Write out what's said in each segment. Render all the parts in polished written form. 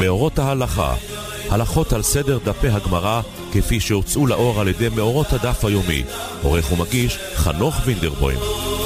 מאורות ההלכה, הלכות על סדר דפי הגמרא כפי שהוצאו לאור על ידי מאורות הדף היומי. עורך ומגיש חנוך וינדרבוים.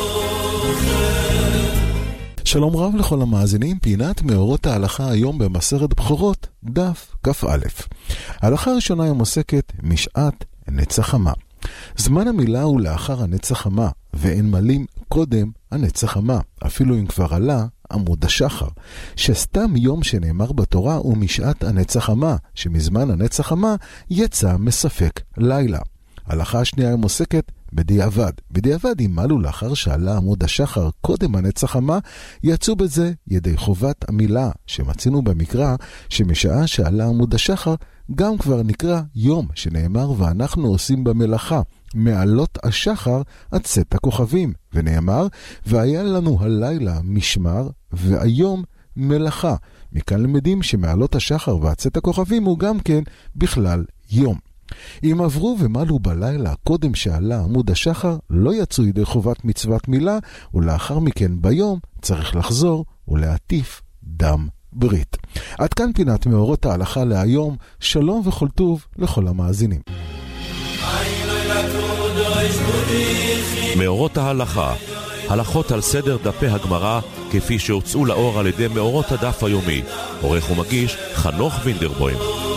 שלום רב לכל המאזינים, פינת מאורות ההלכה היום במסכת בכורות, דף כ"א. ההלכה הראשונה היום עוסקת משעת נצח חמה. זמן המילה הוא לאחר הנצח חמה, ואין מלים קודם הנצח חמה, אפילו אם כבר עלה עמוד השחר, שסתם יום שנאמר בתורה הוא משעת הנצח חמה, שמזמן הנצח חמה יצא מספק לילה. ההלכה השנייה היום עוסקת בדיעבד. בדיעבד, אם מלו לאחר שעלה עמוד השחר קודם הנצח חמה, יצאו בזה ידי חובת המילה, שמצינו במקרא שמשעה שעלה עמוד השחר גם כבר נקרא יום, שנאמר ואנחנו עושים במלאכה מעלות השחר עד צאת הכוכבים, ונאמר והיה לנו הלילה משמר והיום מלאכה. מכאן למדים שמעלות השחר ועד צאת הכוכבים הוא גם כן בכלל יום. אם עברו ומלו בלילה קודם שעלה עמוד השחר, לא יצאו ידי חובת מצוות מילה, ולאחר מכן ביום צריך לחזור ולהטיף דם ברית. עד כאן פינת מאורות ההלכה להיום. שלום וכל טוב לכל המאזינים. מאורות ההלכה, הלכות על סדר דפי הגמרא כפי שהוצאו לאור על ידי מאורות הדף היומי. עורך ומגיש חנוך וינדרבוים.